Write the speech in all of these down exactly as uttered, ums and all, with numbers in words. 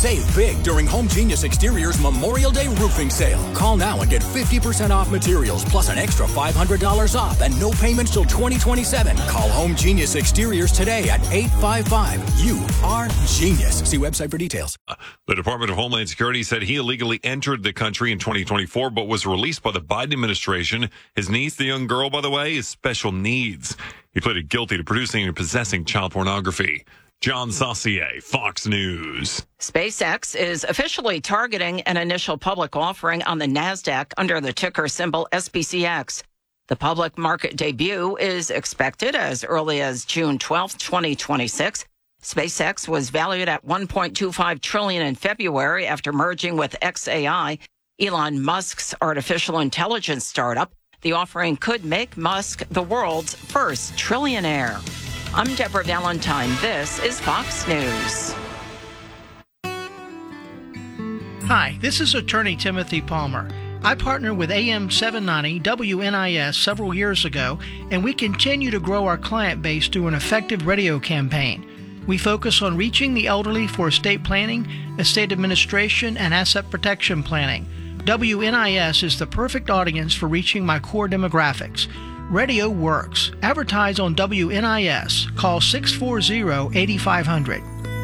Save big during Home Genius Exteriors Memorial Day roofing sale. Call now and get fifty percent off materials plus an extra five hundred dollars off and no payments till twenty twenty-seven. Call Home Genius Exteriors today at eight five five. You are genius. See website for details. The Department of Homeland Security said he illegally entered the country in twenty twenty-four but was released by the Biden administration. His niece, the young girl, by the way, is special needs. He pleaded guilty to producing and possessing child pornography. John Saucier, Fox News. SpaceX is officially targeting an initial public offering on the NASDAQ under the ticker symbol S P C X. The public market debut is expected as early as June twelfth, twenty twenty-six. SpaceX was valued at one point two five trillion dollars in February after merging with X A I, Elon Musk's artificial intelligence startup. The offering could make Musk the world's first trillionaire. I'm Deborah Valentine. This is Fox News. Hi, this is attorney Timothy Palmer. I partnered with A M seven ninety W N I S several years ago, and we continue to grow our client base through an effective radio campaign. We focus on reaching the elderly for estate planning, estate administration, and asset protection planning. W N I S is the perfect audience for reaching my core demographics. Radio works. Advertise on W N I S. Call six four zero, eight five zero zero.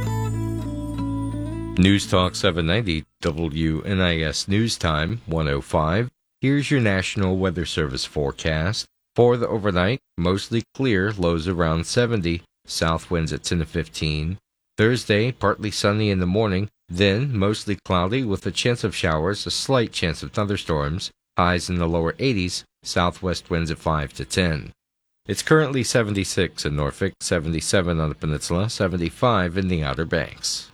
News Talk seven ninety W N I S News Time one oh five. Here's your National Weather Service forecast. For the overnight, mostly clear, lows around seventy, south winds at ten to fifteen. Thursday, partly sunny in the morning, then mostly cloudy with a chance of showers, a slight chance of thunderstorms, highs in the lower eighties, southwest winds at five to ten. It's currently seventy-six in Norfolk, seventy-seven on the peninsula, seventy-five in the Outer Banks.